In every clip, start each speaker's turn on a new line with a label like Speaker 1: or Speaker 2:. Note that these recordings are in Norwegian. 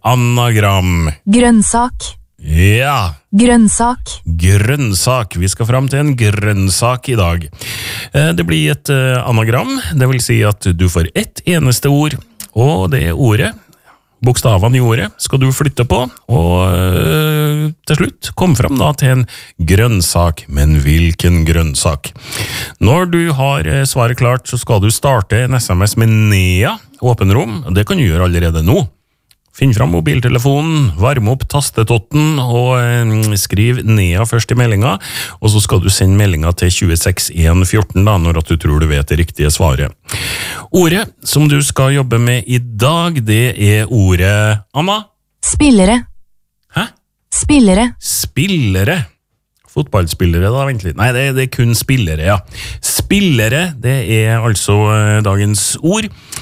Speaker 1: anagram.
Speaker 2: Grønnsak.
Speaker 1: Ja,
Speaker 2: Grønnsak.
Speaker 1: grønnsak. Vi skal fram til en grønnsak i dag. Det blir et anagram, det vil si at du får ett eneste ord, og det ordet, bokstavene i ordet, skal du flytte på, og til slutt kom fram da til en grønnsak. Men hvilken grønnsak? Når du har svaret klart, så skal du starte en SMS med Nea, åpen rom. Det kan du gjøre allerede nå. Finn fram mobiltelefonen, varm opp tastetotten og skriv Nea først i meldinga, og så skal du sende meldinga til 26114 da, når at du tror du vet det riktige svaret. Ordet som du skal jobbe med i dag, det er ordet, Anna?
Speaker 2: Spillere.
Speaker 1: Hæ?
Speaker 2: Spillere.
Speaker 1: Spillere. Fotballspillere da, vent litt. Nei, det er kun spillere, ja. Spillere, det er altså dagens ord.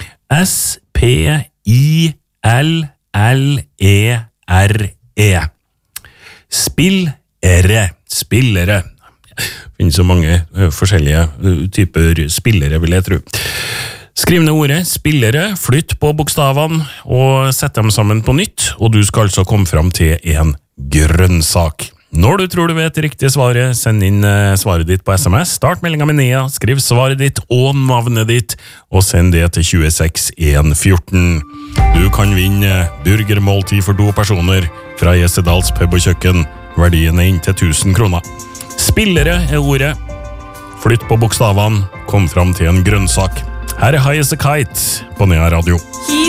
Speaker 1: S-P-I-L-L-E-R-E. Spillere. Det finnes så mange forskjellige typer spillere, vil jeg tro. Skriv ned ordet spillere, flytt på bokstavene og sett dem sammen på nytt, og du skal altså komme fram til en grønnsak. Når du tror du vet riktig svaret, send inn svaret ditt på SMS, start meldinga med Nea, skriv svaret ditt og navnet ditt, og send det til 26114. Du kan vinne burgermåltid for 2 personer fra Gjessedals pub og kjøkken. Verdien er inntil 1000 kroner. Spillere er ordet. Flytt på bokstavene, kom fram til en grønnsak. Her er High as a Kite på Nea Radio.